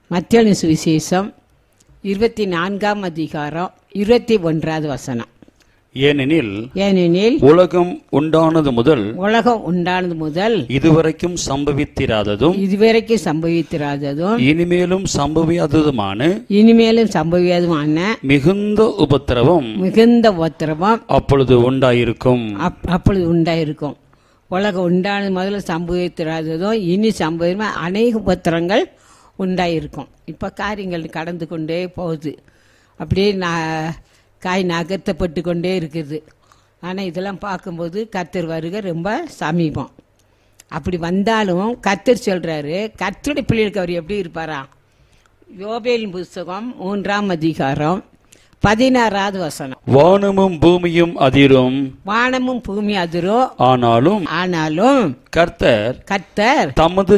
மத்தேயு சுவிசேஷம் 24ஆம் அதிகாரம் 21வது வசனம். ஏனெனில் உலகம் உண்டானது முதல் இதுவரைக்கும் சம்பவித்திராததும் இனிமேலும் சம்பவியாததுமான மிகுந்த உபத்திரவம் அப்பொழுது உண்டாயிருக்கும். உலகம் உண்டானது முதல்ல சம்பவித்திராததும் இனி சம்பவமா அநேக உபத்திரங்கள் உண்டாயிருக்கும். இப்போ காரியங்கள் கடந்து கொண்டே போகுது, அப்படியே காய் நகர்த்தப்பட்டு கொண்டே இருக்குது. ஆனால் இதெல்லாம் பார்க்கும்போது கர்த்தர் வருகை ரொம்ப சமீபம். அப்படி வந்தாலும் கர்த்தர் சொல்கிறாரு, கர்த்தருடைய பிள்ளைகளுக்கு அவர் எப்படி இருப்பாரா? யோபேலின் புஸ்தகம் 3ஆம் அதிகாரம் 16வது வசனம். வானமும் பூமியும் அதிரும், ஆனாலும் கர்த்தர் தமது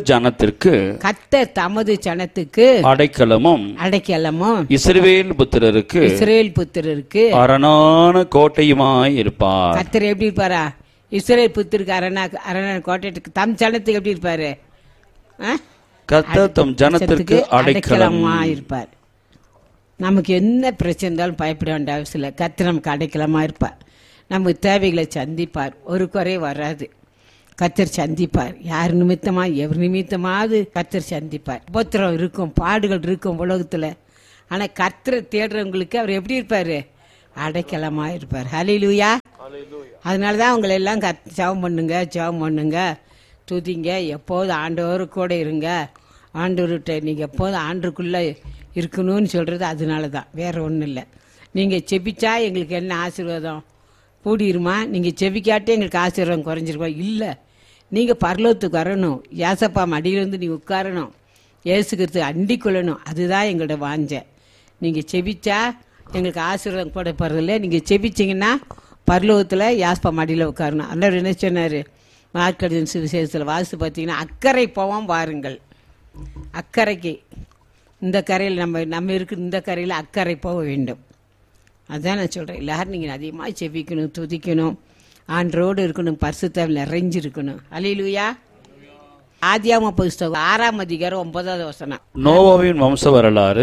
ஜனத்திற்கு அடைக்கலமும் இஸ்ரவேல் புத்திரருக்கு அரணான கோட்டையுமாய் இருப்பார். கர்த்தர் எப்படி இருப்பாரா? இஸ்ரவேல் புத்திரருக்கு அரணான கோட்டைக்கு தம் ஜனத்துக்கு எப்படி இருப்பாரு? கர்த்தர் தம் ஜனத்திற்கு அடைக்கலமா இருப்பார். நமக்கு என்ன பிரச்சனை இருந்தாலும் பயப்பட வேண்டிய அவசியம் இல்லை. கர்த்தர் நமக்கு அடைக்கலமா இருப்பார். நம்ம தேவைகளை சந்திப்பார். ஒரு குறை வராது. கர்த்தர் சந்திப்பார். யார் நிமித்தமா எவர் நிமித்தமாவது கர்த்தர் சந்திப்பார். உபத்திரம் இருக்கும், பாடுகள் இருக்கும் உலகத்துல. ஆனா கர்த்தரை தேடுறவங்களுக்கு அவர் எப்படி இருப்பாரு? அடைக்கலமா இருப்பார். ஹல்லேலூயா. அதனாலதான் அவங்களை எல்லாம் ஜெபம் பண்ணுங்க, துதிங்க, எப்போது ஆண்டவர் கூட இருங்க. ஆண்டவர்கிட்ட நீங்க எப்போதும் ஆண்டுக்குள்ள இருக்கணும்னு சொல்றது அதனால தான், வேற ஒன்றும் இல்லை. நீங்கள் செபிச்சா எங்களுக்கு என்ன ஆசீர்வாதம் கூடிருமா? நீங்கள் செபிக்காட்டே எங்களுக்கு ஆசீர்வாதம் குறைஞ்சிருக்கோம்? இல்லை, நீங்கள் பரலோகத்துக்கு வரணும். ஏசப்பா மடியிலிருந்து நீ உட்காரணும், ஏசுக்கிறது அண்டிக் கொள்ளணும். அதுதான் எங்களோட வாஞ்சை. நீங்கள் செபிச்சா எங்களுக்கு ஆசீர்வாதம் கூட போகிறதில்ல. நீங்கள் செபிச்சிங்கன்னா பரலோகத்தில் ஏசப்பா மடியில் உட்காரணும். அண்ணர் என்ன சொன்னார்? மார்க்கு சுவிசேஷத்தில் வாசித்து பார்த்தீங்கன்னா, அக்கறை போவோம் வாருங்கள். அக்கறைக்கு இந்த கரையில் நம்ம இருக்கிற இந்த கரையில் அக்கறை போக வேண்டும். அதுதான் நான் சொல்கிறேன். எல்லாரும் நீங்கள் அதிகமாக செபிக்கணும், துதிக்கணும், ஆண்டரோடு இருக்கணும், பரிசுத்தம் நிறைஞ்சிருக்கணும். அல்லேலூயா. ஆதியாகம புஸ்தகம் 6ஆம் அதிகாரம் 9வது வசனம். நோவாவின் வம்ச வரலாறு.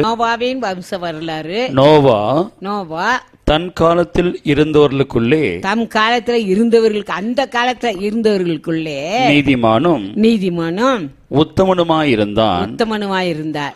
நோவா தன் காலத்தில் இருந்தவர்களுக்குள்ளே அந்த காலத்துல இருந்தவர்களுக்குள்ளே நீதிமானும் உத்தமனுமாயிருந்தார்.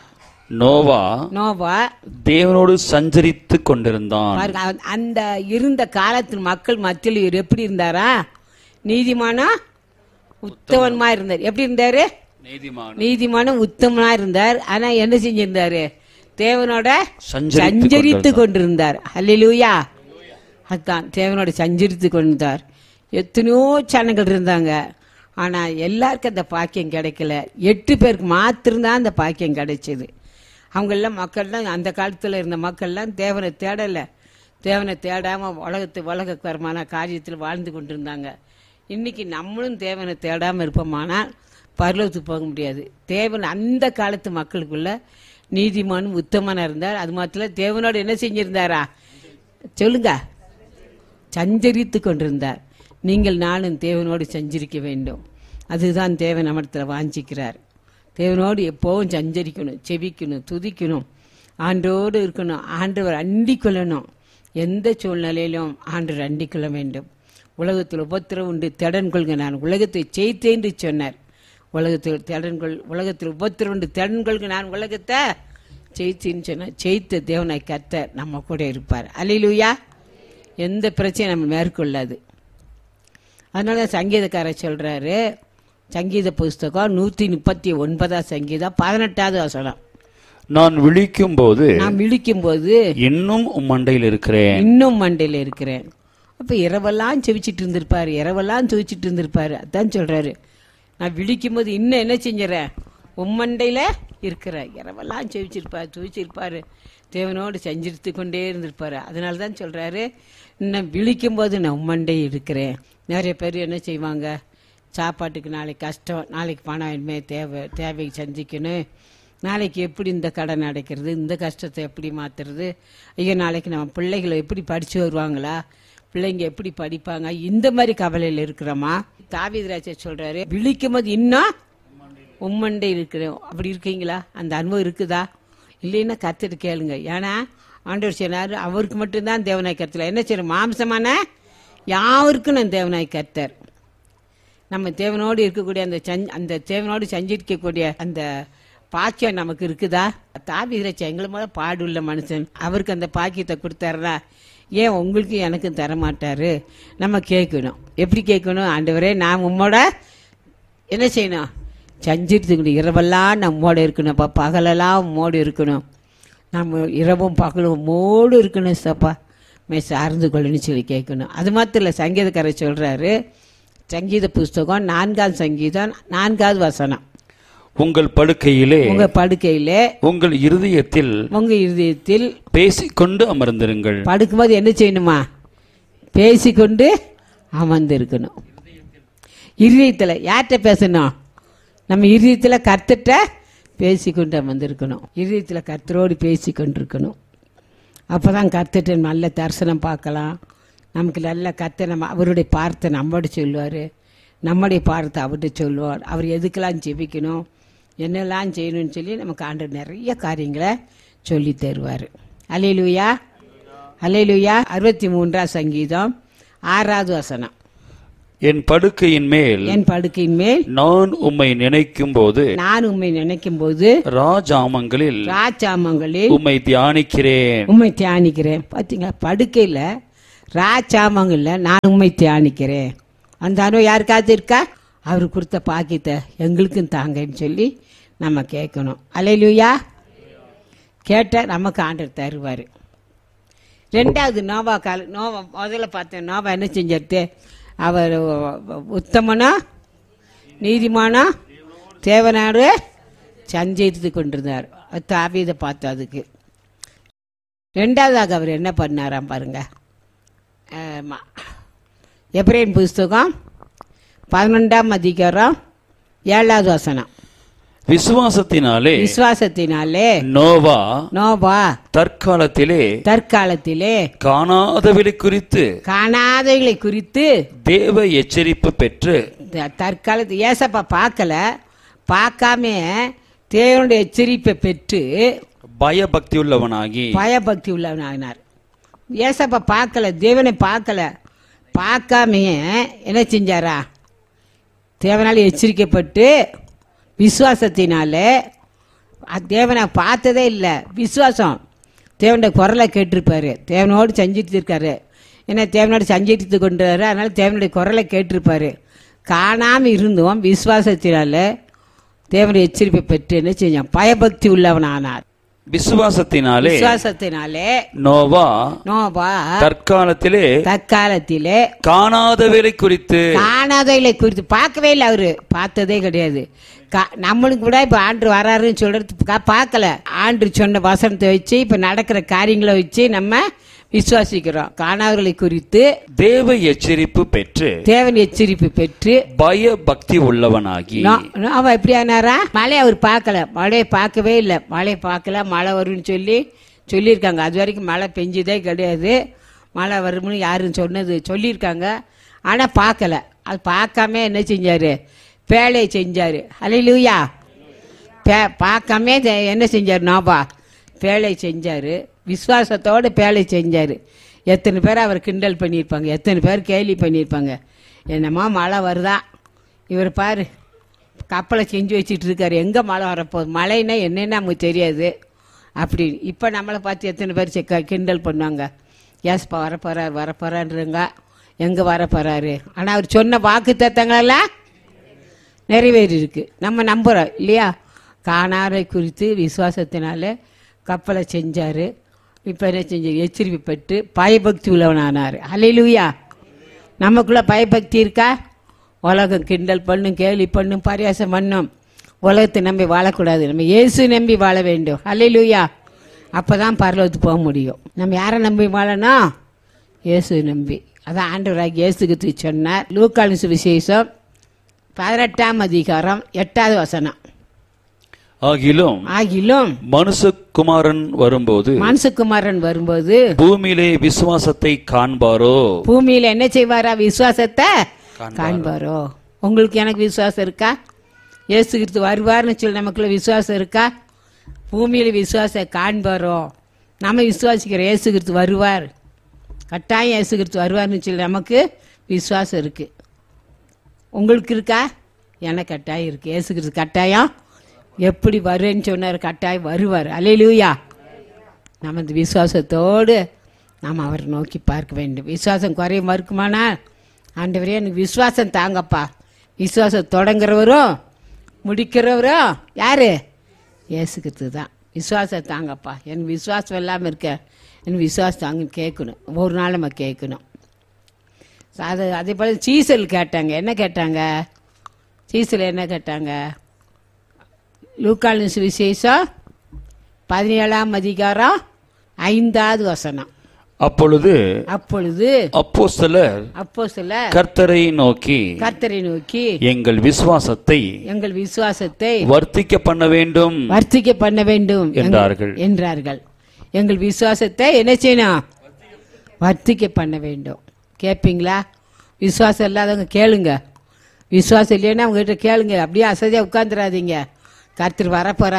நோவா தேவனோடு சஞ்சரித்து கொண்டிருந்தான். அந்த இருந்த காலத்தில் மக்கள் மத்தியில் இவர் எப்படி இருந்தாரா? நீதிமானா உத்தமனுமா இருந்தார். எப்படி இருந்தாரு? நீதிமானும் உத்தமனா இருந்தார். ஆனா என்ன செஞ்சிருந்தாரு? தேவனோட சஞ்சரித்து கொண்டிருந்தார். அல்லேலூயா. அதுதான், தேவனோட சஞ்சரித்து கொண்டிருந்தார். எத்தனையோ சேனல்கள் இருந்தாங்க, ஆனா எல்லாருக்கும் அந்த பாக்கியம் கிடைக்கல. 8 பேருக்கு மாத்திரம்தான் அந்த பாக்கியம் கிடைச்சது. அவங்கெல்லாம் மக்கள்லாம், அந்த காலத்தில் இருந்த மக்கள்லாம் தேவனை தேடலை. தேவனை தேடாமல் உலகக்கரமான காரியத்தில் வாழ்ந்து கொண்டிருந்தாங்க. இன்னைக்கு நம்மளும் தேவனை தேடாமல் இருப்போமானால் பரலோகத்துக்கு போக முடியாது. தேவன் அந்த காலத்து மக்களுக்குள்ள நீதிமானும் உத்தமனா இருந்தார். அது மாத்திரம் தேவனோடு என்ன செஞ்சிருந்தாரா? சொல்லுங்க, சஞ்சரித்து கொண்டிருந்தார். நீங்கள் நானும் தேவனோடு சஞ்சரிக்க வேண்டும். அதுதான் தேவன் நம்மிடத்தில் வாஞ்சிக்கிறார். தேவனோடு எப்போவும் சஞ்சரிக்கணும், செபிக்கணும், துதிக்கணும், ஆண்டோடு இருக்கணும், ஆண்டவர் அண்டிக் கொள்ளணும். எந்த சூழ்நிலையிலும் ஆண்டவர் அண்டிக் கொள்ள வேண்டும். உலகத்தில் உபத்திரம் உண்டு, திடன் கொள்க, நான் உலகத்தை ஜெயித்தேன் என்று சொன்னார். உலகத்தில் உபத்திரம் உண்டு, திடன் கொள்க, நான் உலகத்தை ஜெயித்தேன்னு சொன்னார். ஜெயித்த தேவனாய் கர்த்தர் நம்ம கூட இருப்பார். அல்லேலூயா. எந்த பிரச்சனையும் நம்ம மேற்கொள்ளாது. அதனால சங்கீதக்காரர் சொல்றாரு, சங்கீத புஸ்தகம் 139 சங்கீதம் 18வது வசனம். நான் விழிக்கும் போது இன்னும் மண்டையில் இருக்கிறேன். அப்ப இரவெல்லாம் செவிச்சிட்டு இருந்திருப்பாரு. அதான் சொல்றாரு, நான் விழிக்கும் போது இன்னும் என்ன செஞ்சுறேன்? உம்மண்டையில இருக்கிற. இரவெல்லாம் துவிச்சிருப்பாரு, தேவனோடு சஞ்சரித்து கொண்டே இருந்திருப்பாரு. அதனாலதான் சொல்றாரு, இன்னும் விழிக்கும் போது நான் உம்மண்டை இருக்கிறேன். நிறைய பேர் என்ன செய்வாங்க? சாப்பாட்டுக்கு நாளைக்கு கஷ்டம், நாளைக்கு பணம் இனிமே தேவைக்கு சந்திக்கணும், நாளைக்கு எப்படி இந்த கடன் அடைக்கிறது, இந்த கஷ்டத்தை எப்படி மாத்துறது, ஐயோ நாளைக்கு நம்ம பிள்ளைகளை எப்படி படிச்சு வருவாங்களா, பிள்ளைங்க எப்படி படிப்பாங்க, இந்த மாதிரி கவலையில் இருக்கிறோமா? தாவீது ராஜா சொல்றாரு, விழிக்கும் போது இன்னும் உம்மண்டை இருக்கிறோம். அப்படி இருக்கீங்களா? அந்த அனுபவம் இருக்குதா? இல்லைன்னா கத்துட்டு கேளுங்க. ஏன்னா ஆண்டவர் சொன்னார், அவருக்கு மட்டும்தான் தேவனாய் கர்த்தர். என்ன செய்யணும்? மாம்சமான யாருக்கும் நான் தேவனாய் கர்த்தர். நம்ம தேவனோடு இருக்கக்கூடிய அந்த தேவனோடு சஞ்சிக்கக்கூடிய அந்த பாக்கியம் நமக்கு இருக்குதா? தாவீது எங்களை மேல பாடுள்ள மனுஷன், அவருக்கு அந்த பாக்கியத்தை கொடுத்தாருனா ஏன் உங்களுக்கு எனக்கும் தர மாட்டாரு? நம்ம கேட்கணும். எப்படி கேட்கணும்? ஆண்டவரே, நான் உம்மோட என்ன செய்யணும்? சஞ்சிருத்துக்கணும். இரவெல்லாம் நம்மோட இருக்கணும். பகலெல்லாம் உம்மோடு இருக்கணும். நம்ம இரவும் பகலும் உம்மோடு இருக்கணும். சப்பா சார்ந்து கொள்ளுன்னு சொல்லி கேட்கணும். அது மாத்திரம் இல்லை, சங்கீதக்காரர் சொல்றாரு, சங்கீத புஸ்தகம் 4ஆம் சங்கீதம் 4ஆவது வசனம், உங்கள் படுக்கையிலே உங்கள் இருதயத்தில் பேசிக்கொண்டு அமர்ந்திருங்கள். படுக்கும்போது என்ன செய்யணுமா? பேசிக்கொண்டு அமர்ந்திருக்கணும். இருதயத்தில் யார்கிட்ட பேசணும்? நம்ம இருதயத்தில் கர்த்தர்ட்ட பேசிக்கொண்டு அமர்ந்திருக்கணும். இருதயத்தில் கர்த்தரோடு பேசிக்கொண்டிருக்கணும். அப்போதான் கர்த்தர்ட்ட நல்ல தரிசனம் பார்க்கலாம். நமக்கு நல்ல கர்த்தர் நம்ம அவருடைய பார்த்தை நம்மோட சொல்லுவார், நம்முடைய பார்த்தை அவர்கிட்ட சொல்லுவார். அவர் எதுக்கெல்லாம் ஜெபிக்கணும், என்னெல்லாம் செய்யணும்னு சொல்லி நமக்கு ஆண்டவர் நிறைய காரியங்களை சொல்லி தருவார். அல்லேலூயா, அல்லேலூயா. 63ஆம் சங்கீதம் 6ஆவது வசனம், என் படுக்கையின் மேல் நான் உம்மை நினைக்கும் போது ராஜாமங்களில் உம்மை தியானிக்கிறேன். பாத்தீங்களா? படுக்கையில் ராஜாமங்கள்ல நான் உம்மை தியானிக்கிறேன். அந்த அனுபவம் யாருக்காவது இருக்கா? அவரு கொடுத்த பாக்கியத்தை எங்களுக்கும் தாங்கன்னு சொல்லி நம்ம கேட்கணும். அல்லேலூயா. கேட்ட நமக்கு ஆண்டவர் தருவார். ரெண்டாவது நோவா முதல்ல பார்த்தேன். நோவா என்ன செஞ்சாரு? அவர் உத்தமனா நீதிமானா தேவனாடு சஞ்சரித்து கொண்டிருந்தார். தாவீதை பார்த்து அதுக்கு ரெண்டாவதாக அவர் என்ன பண்ணாராம் பாருங்க. எபிரேயர் புஸ்தகம் 11ஆம் அதிகாரம் 7வது வசனம், விசுவாசத்தினாலே நோவா தற்காலத்திலே காணாதவைகளை குறித்து தேவ எச்சரிப்பு பெற்று, தற்காலத்தில் ஏசப்பா பார்க்காம தேவனுடைய எச்சரிப்பை பெற்று பயபக்தி உள்ளவனாகினார். ஏசப்பா பார்க்கல, தேவனை பார்க்காம என்ன செஞ்சாரா? தேவனால் எச்சரிக்கப்பட்டு விசுவாசத்தினாலே, தேவனை பார்த்ததே இல்லை, விசுவாசம். தேவனுடைய குரலை கேட்டிருப்பாரு, தேவனோடு சஞ்சிட்டு இருக்காரு. ஏன்னா தேவனோடு சஞ்சித்து கொண்டாரு, அதனால தேவனுடைய குரலை கேட்டிருப்பாரு. காணாமல் இருந்தோம், விசுவாசத்தினால தேவனுடைய எச்சரிப்பை பெற்று என்ன செஞ்சான்? பயபக்தி உள்ளவனானார். விசுவாசத்தினாலே நோவா தற்காலத்திலே காணாதவைகளை குறித்து பார்க்கவே இல்லை. அவரு பார்த்ததே கிடையாது. நம்மளுக்கு கூட இப்ப ஆண்டு வராருன்னு சொல்றது பார்க்கல. ஆண்டு சொன்ன வசனத்தை வச்சு இப்ப நடக்கிற காரியங்களை வச்சு நம்ம விசுவாசிக்கிறோம். காணாதவர்களை குறித்து தேவ எச்சரிப்பு பெற்று பயபக்தி உள்ளவனாகி. அவன் எப்படி ஆனாரா? மழையை அவர் பார்க்கல, மழையை பார்க்கவே இல்லை. மழை வரும்னு சொல்லியிருக்காங்க. அது வரைக்கும் மழை பெஞ்சதே கிடையாது. மழை வரும்னு யாரும் சொல்லியிருக்காங்க, ஆனா பார்க்கல. அது பார்க்காம என்ன செஞ்சாரு? பேழையை செஞ்சாரு. அல்லேலூயா. பார்க்காம என்ன செஞ்சாரு? நோவா பேழை செஞ்சாரு. விசுவாசத்தோடு பேழை செஞ்சாரு. எத்தனை பேர் அவர் கிண்டல் பண்ணியிருப்பாங்க, எத்தனை பேர் கேலி பண்ணியிருப்பாங்க. என்னம்மா மழை வருதா, இவர் பாரு கப்பலை செஞ்சு வச்சுட்டு இருக்காரு, எங்கே மழை வரப்போகுது, மழைன்னா என்னென்னு நமக்கு தெரியாது அப்படின்னு. இப்போ நம்மளை பார்த்து எத்தனை பேர் கிண்டல் பண்ணுவாங்க. ஏஸ்பா வரப்போறாருங்க, எங்கே வரப்போறாரு. ஆனால் அவர் சொன்ன வாக்கு தத்தங்களெல்லாம் நிறைவேறி இருக்கு. நம்ம நம்புகிறோம் இல்லையா? காணாரை குறித்து விசுவாசத்தினால கப்பலை செஞ்சாரு. இப்போ என்ன செஞ்சாரு? எச்சரிப்பு பெற்று பயபக்தி உள்ளவனானார். அல்லேலூயா. நமக்குள்ள பயபக்தி இருக்கா? உலகம் கிண்டல் பண்ணும், கேலி பண்ணும், பரியாசம் பண்ணும். உலகத்தை நம்பி வாழக்கூடாது, நம்ம இயேசு நம்பி வாழ வேண்டும். அல்லேலூயா. அப்பதான் பரலோகத்துக்கு போக முடியும். நம்ம யாரை நம்பி வாழணும்? இயேசு நம்பி. அதான் ஆண்டவராகிய இயேசு கிறிஸ்து சொன்னார். லூக்காவின் சுவிசேஷம் 18ஆம் அதிகாரம் 8வது வசனம், ஆகிலும் மனுஷகுமாரன் வரும்போது பூமியிலே விசுவாசத்தை காண்பாரோ. பூமியில என்ன செய்வாரா? விசுவாசத்தை காண்பாரோ. உங்களுக்கு எனக்கு விசுவாசம் இருக்கா? இயேசு கிறிஸ்து வருவார்னு சொல்லி நமக்குள்ள விசுவாசம் இருக்கா? பூமியில் விசுவாச காண்பாரோ. நம்ம விசுவாசிக்கிற இயேசு கிறிஸ்து வருவார், கட்டாயம் இயேசு கிறிஸ்து வருவார்னு சொல்லி நமக்கு விசுவாசம் இருக்கு. உங்களுக்கு இருக்கா? எனக்கு கட்டாயம் இருக்கு. இயேசு கிறிஸ்து கட்டாயம் எப்படி வருவேன்னு சொன்னார், கட்டாயம் வருவார். அல்லேலூயா. நம்ம இந்த விசுவாசத்தோடு நாம் அவரை நோக்கி பார்க்க வேண்டும். விசுவாசம் குறைய மறுக்குமானா, ஆண்டவரே எனக்கு விசுவாசம் தாங்கப்பா. விசுவாசம் தொடங்குறவரும் முடிக்கிறவரும் யாரு? இயேசு கிறிஸ்து தான். விசுவாசம் தாங்கப்பா, எனக்கு விசுவாசம் இல்லாமல் இருக்க, எனக்கு விசுவாசம் தாங்கன்னு கேட்கணும். ஒவ்வொரு நாள் நம்ம கேட்கணும். அதே போல் சீசல் கேட்டாங்க. என்ன கேட்டாங்க? சீசல் என்ன கேட்டாங்க? லூக்கால் சுவிசேஷம் 17ஆம் அதிகாரம் 5வது வசனம். அப்பொழுது அப்போஸ்தலர் கர்த்தரை நோக்கி எங்கள் விசுவாசத்தை வர்த்திக்க பண்ண வேண்டும் என்றார்கள். எங்கள் விசுவாசத்தை என்ன செய்யணும்? வர்த்திக்க பண்ண வேண்டும். கேட்பீங்களா? விசுவாசம் இல்லாதவங்க கேளுங்க. விசுவாசம் இல்லைன்னா அவங்க கிட்ட கேளுங்க. அப்படியே அசதியா உட்கார்ந்துடாதீங்க. கர்த்தர் வரப்போற.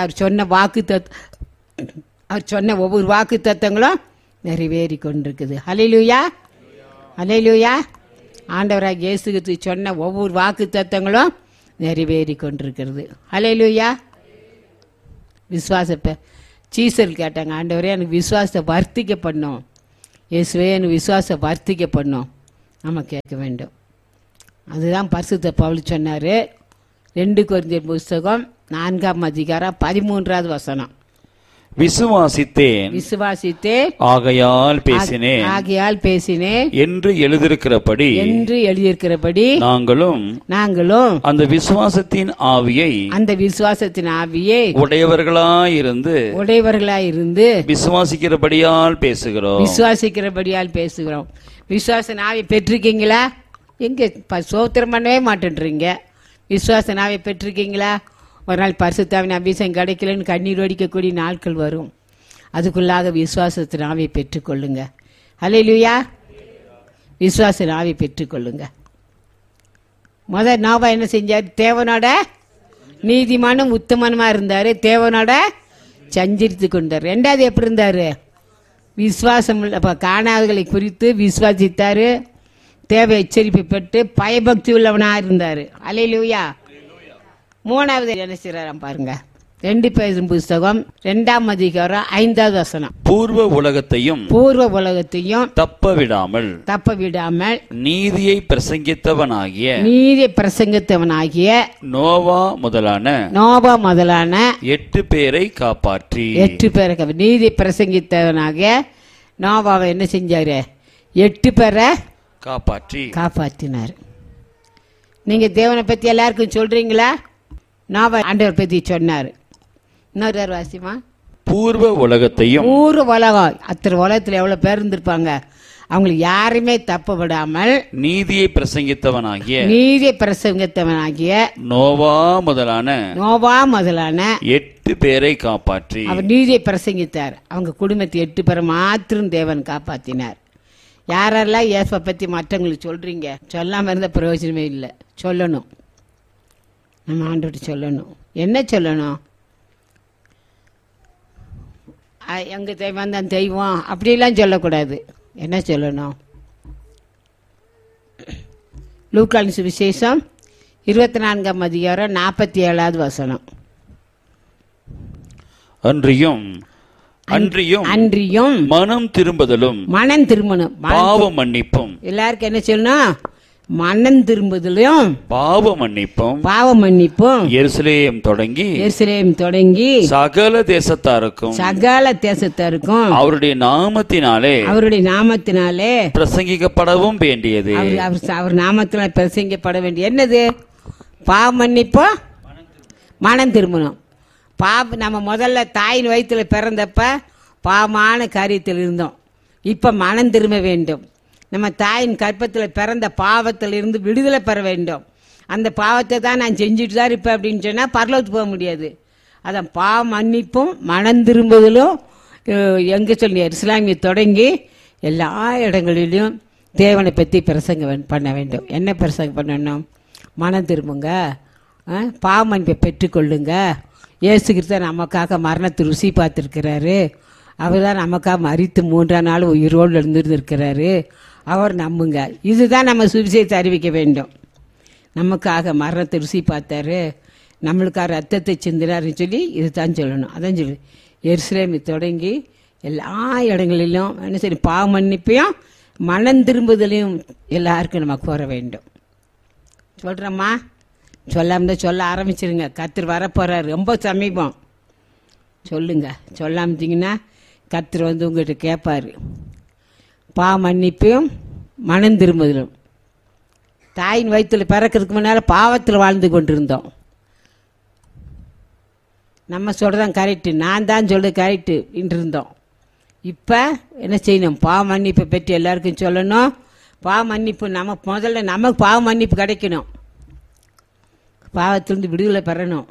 அவர் சொன்ன ஒவ்வொரு வாக்கு தத்தங்களும் நிறைவேறி கொண்டிருக்குது. ஹல்லேலூயா, ஹல்லேலூயா. ஆண்டவராக இயேசு கிறிஸ்து சொன்ன ஒவ்வொரு வாக்கு தத்தங்களும் நிறைவேறி கொண்டிருக்கிறது. ஹல்லேலூயா. விசுவாசத்தை சீசல் கேட்டாங்க, ஆண்டவரே எனக்கு விசுவாசத்தை வர்த்திக்க பண்ணும். இயேசுவே எனக்கு விசுவாசத்தை வர்த்திக்க பண்ணும். நம்ம கேட்க வேண்டும். அதுதான் பரிசுத்த பவுல் சொன்னார். 2 கொரிந்தியர் புஸ்தகம் 4ஆம் அதிகாரம் 13வது வசனம். விசுவாசித்தேன் ஆகையால் பேசினேன் என்று எழுதியிருக்கிறபடி நாங்களும் அந்த விசுவாசத்தின் ஆவியை உடையவர்களாயிருந்து விசுவாசிக்கிறபடியால் பேசுகிறோம். விசுவாச ஆவி பெற்றிருக்கீங்களா? எங்க சோத்திரம் பண்ணவே மாட்டேன்றீங்க. விசுவாச ஆவி பெற்றிருக்கீங்களா? ஒரு நாள் பரிசுத்தாவின் அபிஷேகம் கிடைக்கலன்னு கண்ணீர் வடிக்கக்கூடிய நாட்கள் வரும். அதுக்குள்ளாக விசுவாசத்தின் ஆவியை பெற்றுக்கொள்ளுங்க. ஹல்லேலூயா. விசுவாச ஆவியை பெற்றுக்கொள்ளுங்க. முதல் நோவா என்ன செஞ்சார்? தேவனோட நீதிமானும் உத்தமனுமா இருந்தாரு. தேவனோட சஞ்சரித்து கொண்டார். 2வது எப்படி இருந்தாரு? விசுவாசம் காணாதவர்களை குறித்து விசுவாசித்தாரு. தேவை எச்சரிப்பு பெற்று பயபக்தி உள்ளவனா இருந்தாரு. ஹல்லேலூயா. 3வது என்ன செய்யறாராம் பாருங்க. 2 பேதுரு புஸ்தகம் 2ஆம் அதிகாரம் 5வது வசனம். பூர்வ உலகத்தையும் தப்ப விடாமல் நீதியை பிரசங்கித்தவனாகிய நோவா முதலான 8 பேரை காப்பாற்றி. நீதி பிரசங்கித்தவனாகிய நோவாவை என்ன செஞ்சாரு? 8 பேரை காப்பாற்றினார். நீங்க தேவனை பத்தி எல்லாருக்கும் சொல்றீங்களா? நோவா ஆண்டவர் பத்தி சொன்னார். இன்னொரு வாசிமா. பூர்வ உலகம் அத்தனை உலகத்துல எவ்வளவு பேர் இருந்திருப்பாங்க. அவங்களுக்கு யாருமே தப்ப விடாமல் நீதியை பிரசங்கித்தவனாகிய நோவா முதலான 8 பேரை காப்பாற்றி. அவர் நீதியை பிரசங்கித்தார். அவங்க குடும்பத்தை 8 பேரை மாத்திரம் தேவன் காப்பாற்றினார். யாரெல்லாம் இயேசுவை பத்தி மற்றவங்களுக்கு சொல்றீங்க? சொல்லாம இருந்த பிரயோஜனமே இல்லை. சொல்லணும். நம்ம ஆண்டவர்கிட்ட சொல்லணும். என்ன சொல்லணும்? எங்க தெய்வம் தான் தெய்வம் அப்படிலாம் சொல்லக்கூடாது. என்ன சொல்லணும்? லூக்கால் சுவிசேஷம் 24ஆம் அதிகாரம் 47வது வசனம். அன்றியும் மனம் திரும்பணும், பாவ மன்னிப்பும். எல்லாருக்கும் என்ன சொல்லணும்? மனம் திரும்புதலும் பாவ மன்னிப்பும் எருசலேம் தொடங்கி சகல தேசத்தாருக்கும் அவருடைய நாமத்தினாலே பிரசங்கிக்கப்படவும் வேண்டியது. அவர் நாமத்தினால் பிரசங்கிக்கப்பட வேண்டிய என்னது? பாவ மன்னிப்போ மனம் திரும்பணும். நம்ம முதல்ல தாயின் வயிற்றுல பிறந்தப்ப பாவமான காரியத்தில் இருந்தோம். இப்ப மனம் திரும்ப வேண்டும். நம்ம தாயின் கற்பத்தில் பிறந்த பாவத்தில் இருந்து விடுதலை பெற வேண்டும். அந்த பாவத்தை தான் நான் செஞ்சுட்டு தான் இருப்பேன் அப்படின்னு சொன்னா பரலோகத்துக்கு போக முடியாது. அதான் பாவ மன்னிப்பும் மனம் திரும்புதலும் எங்க சொல்லி இஸ்லாமிய தொடங்கி எல்லா இடங்களிலும் தேவனை பற்றி பிரசங்கம் பண்ண வேண்டும். என்ன பிரசங்கம் பண்ணணும்? மனம் திரும்புங்க, பாவ மன்னிப்பை பெற்றுக்கொள்ளுங்க, இயேசு கிறிஸ்து நமக்காக மரணத்தை ருசி பார்த்துருக்கிறாரு. அவர் தான் நமக்காக மரித்து 3ஆம் நாள் உயிரோடு எழுந்திருக்கிறாரு. அவர் நம்புங்க. இதுதான் நம்ம சுவிசேஷத்தை அறிவிக்க வேண்டும். நமக்காக மரணத்தை ருசி பார்த்தாரு, நம்மளுக்காக ரத்தத்தை சிந்தினார்னு சொல்லி இதுதான் சொல்லணும். அதான் சொல்லு, எருசலேமை தொடங்கி எல்லா இடங்களிலும் என்ன சரி பாவ மன்னிப்பையும் மனம் திரும்புதலையும் எல்லாருக்கும் நம்ம கோர வேண்டும். சொல்கிறோம்மா? சொல்லாம தான் சொல்ல ஆரம்பிச்சிருங்க. கர்த்தர் வரப்போகிறார், ரொம்ப சமீபம். சொல்லுங்க. சொல்லாமட்டிங்கன்னா கர்த்தர் வந்து உங்கள்கிட்ட கேட்பார். பாவ மன்னிப்பையும் மனம் திரும்புதலும். தாயின் வயிற்றில் பிறக்கிறதுக்கு முன்னால் பாவத்தில் வாழ்ந்து கொண்டிருந்தோம். நம்ம சொல்கிறதான் கரெக்டு, நான் தான் சொல்கிறது கரெக்டு இருந்தோம். இப்போ என்ன செய்யணும்? பாவ மன்னிப்பை பற்றி எல்லாருக்கும் சொல்லணும். பாவ மன்னிப்பு முதல்ல நமக்கு பாவ மன்னிப்பு கிடைக்கணும். பாவத்திலிருந்து விடுதலை பெறணும்,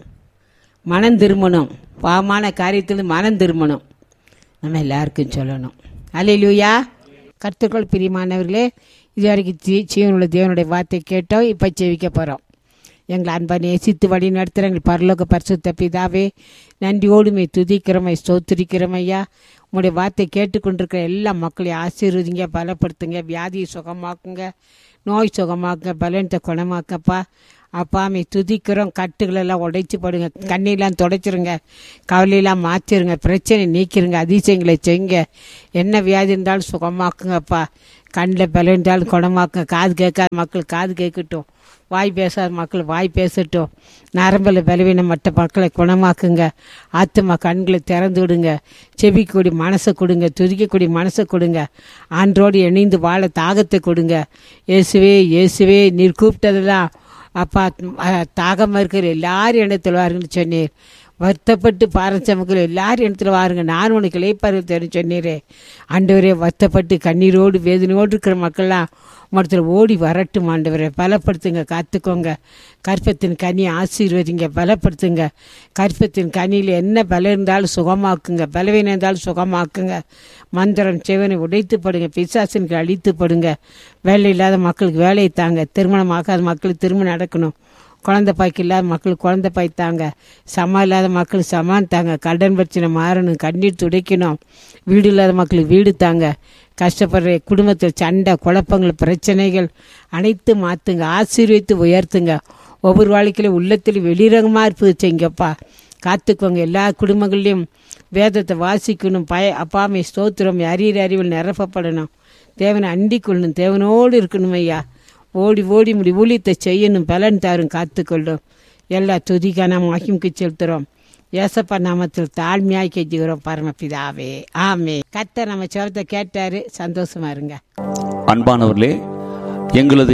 மனம் திரும்பணும், பாவமான காரியத்திலிருந்து மனம் திரும்பணும். நம்ம எல்லாருக்கும் சொல்லணும். அல்லேலூயா. கர்த்தருக்குள் பிரியமானவர்களே, இதுவரைக்கும் ஜீவனுள்ள தேவனுடைய வார்த்தை கேட்டோம். இப்போ செவிக்க போகிறோம். எங்களை அன்பை நேசித்து வழி நடத்துகிற எங்கள் பரலோக பரிசுத்த பிதாவே, நன்றியோடுமை துதிக்கிறோமை ஸ்தோத்திரிக்கிறோம் ஐயா. உங்களுடைய வார்த்தை கேட்டுக்கொண்டிருக்கிற எல்லா மக்களையும் ஆசீர்வதிங்க, பலப்படுத்துங்க, வியாதியை சுகமாக்குங்க, நோய் சுகமாக்குங்க, பலனத்தை குணமாக்கப்பா. அப்பாமை துதிக்கிறோம். கட்டுகளெல்லாம் உடைச்சி போடுங்க, கண்ணீரெலாம் துடைச்சிருங்க, கவலையெல்லாம் மாற்றிருங்க, பிரச்சனை நீக்கிருங்க, அதிசயங்களை செய்யுங்க. என்ன வியாதி இருந்தாலும் சுகமாக்குங்கப்பா. கண்ணில் பலம் இருந்தாலும் குணமாக்குங்க. காது கேட்காத மக்கள் காது கேட்கட்டும், வாய் பேசாத மக்கள் வாய் பேசட்டும். நரம்பில் பலவீனம் மற்ற மக்களை குணமாக்குங்க. ஆத்துமா கண்களை திறந்து விடுங்க. செபிக்கக்கூடிய மனசை கொடுங்க, துதிக்கக்கூடிய மனசை கொடுங்க. ஆண்டோடு இணைந்து வாழ தாகத்தை கொடுங்க. இயேசுவே இயேசுவே, நீர் கூப்பிட்டதெல்லாம் அப்பா தாகமாக இருக்கிற எல்லாரும் இடத்துல வாருங்கன்னு சொன்னீர். வருத்தப்பட்டு பாரஞ்ச மக்கள் எல்லாரும் இடத்துல வாருங்க, நான் உனக்கு இளைப்பாறு தெரிஞ்சு சொன்னீரே. ஆண்டவரே, வருத்தப்பட்டு கண்ணீரோடு வேதனையோடு இருக்கிற மக்கள்லாம் மொத்தத்தில் ஓடி வரட்டும். ஆண்டவரை பலப்படுத்துங்க, காத்துக்கோங்க. கற்பத்தின் கனி ஆசீர்வதிங்க, பலப்படுத்துங்க. கற்பத்தின் கனியில் என்ன பலம் இருந்தாலும் சுகமாக்குங்க, பலவீனம் இருந்தாலும் சுகமாக்குங்க. மந்திரம் செவனை உடைத்துப்படுங்க, பிசாசனுக்கு அழித்துப்படுங்க. வேலை இல்லாத மக்களுக்கு வேலையை தாங்க, திருமணம் ஆகாத மக்களுக்கு திருமணம் நடக்கணும், குழந்தை பாய்க்கு இல்லாத மக்களுக்கு குழந்தை பாய்த்தாங்க, சமம் இல்லாத மக்களுக்கு சமான் தாங்க, கடன் பிரச்சனை மாறணும், கண்ணீர் துடைக்கணும், வீடு இல்லாத மக்களுக்கு வீடு தாங்க, கஷ்டப்படுற குடும்பத்தில் சண்டை குழப்பங்கள் பிரச்சனைகள் அனைத்து மாற்றுங்க, ஆசீர்வித்து உயர்த்துங்க. ஒவ்வொரு வாழ்க்கையிலும் உள்ளத்தில் வெளிரங்கமாக இருப்பது செய்யுங்கப்பா. காத்துக்கோங்க. எல்லா குடும்பங்கள்லையும் வேதத்தை வாசிக்கணும். அப்பாமை ஸ்தோத்திரம் அறிவில் நிரப்பப்படணும். தேவனை அண்டிக் கொள்ளணும், தேவனோடு இருக்கணும் ஐயா. ஓடி ஓடி முடி ஊழியத்தை செய்யணும், பலன் தாரும், காத்துக்கொள்ளும். எல்லா துதிக்கான மகிமைக்கு செலுத்துகிறோம். ஏசப்பா நாமத்தில் தாழ்மையாய் கெஞ்சுகிறோம் பரமபிதாவே, ஆமே. கர்த்தர் நம்ம சொல்றதை கேட்டாரு, சந்தோஷமா இருங்க. அன்பானவர்களே, எங்களது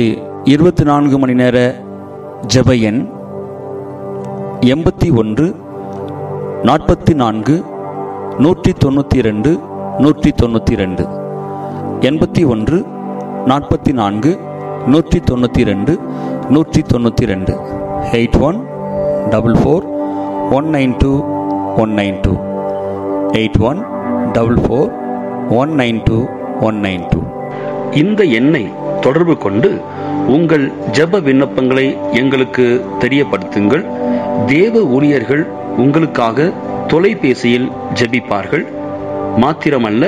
24 மணி நேர ஜெப எண் 81 44 192 192 81 44 192 192 8144192192 8144192192. இந்த எண்ணை தொடர்பு கொண்டு உங்கள் ஜெப விண்ணப்பங்களை எங்களுக்கு தெரியப்படுத்துங்கள். தேவ ஊழியர்கள் உங்களுக்காக தொலைபேசியில் ஜெபிப்பார்கள். மாத்திரமல்ல,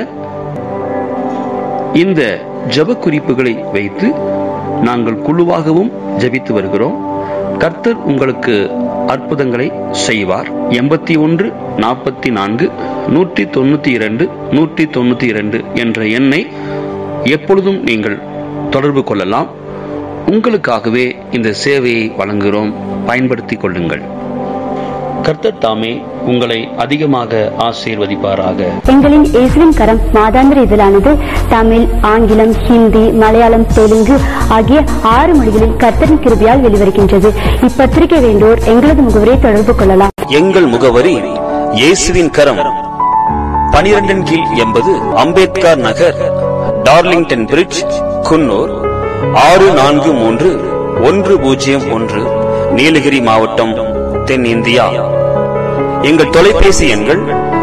இந்த ஜெப குறிப்புகளை வைத்து நாங்கள் குழுவாகவும் ஜெபித்து வருகிறோம். கர்த்தர் உங்களுக்கு அற்புதங்களை செய்வார். 81 44 192 192 என்ற எண்ணை எப்பொழுதும் நீங்கள் தொடர்பு கொள்ளலாம். உங்களுக்காகவே இந்த சேவையை வழங்குகிறோம், பயன்படுத்திக் கொள்ளுங்கள். கர்த்தர் தாமே உங்களை அதிகமாக ஆசீர்வதிப்பாராக. எங்களின் இயேசுவின் கரம் மாதாந்திர இதழானது தமிழ், ஆங்கிலம், ஹிந்தி, மலையாளம், தெலுங்கு ஆகிய 6 மொழிகளில் கர்த்தரின் கிருபையால் வெளிவருகின்றது. இப்பத்திரிகை வேண்டோர் எங்களது முகவரியை தொடர்பு கொள்ளலாம். எங்கள் முகவரி இயேசுவின் கரம், 12 கீழ் 80 அம்பேத்கர் நகர், டார்லிங்டன் பிரிட்ஜ், குன்னூர் 643101, நீலகிரி மாவட்டம், தென்னிந்தியா. எங்கள் தொலைபேசி எண்கள்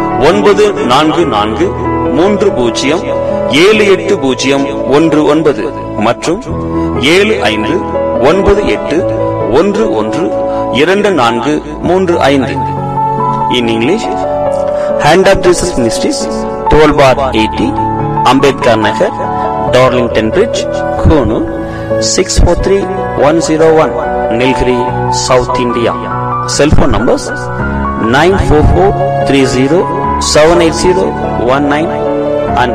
9430780119 மற்றும் 7598112435. In English, Hand of Jesus Ministries, 12 bar 80, Ambedkar Nagar, Darlington Bridge, Kunu, 643101, Nilgiri, South India. Cell phone numbers 94430-78019 and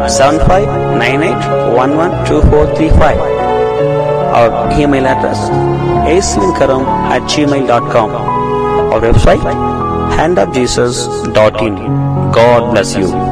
7598112435. Our email address aswinkaram@gmail.com. Our website handofjesus.in. God bless you.